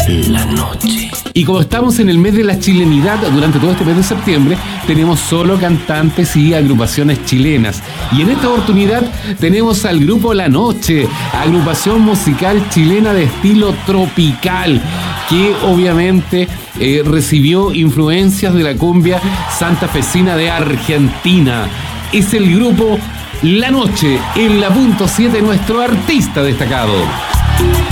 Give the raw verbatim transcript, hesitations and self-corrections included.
La Noche. Y como estamos en el mes de la chilenidad, durante todo este mes de septiembre, tenemos solo cantantes y agrupaciones chilenas. Y en esta oportunidad tenemos al grupo La Noche, agrupación musical chilena de estilo tropical, que obviamente eh, recibió influencias de la cumbia santafesina de Argentina. Es el grupo La Noche, en la punto siete, nuestro artista destacado.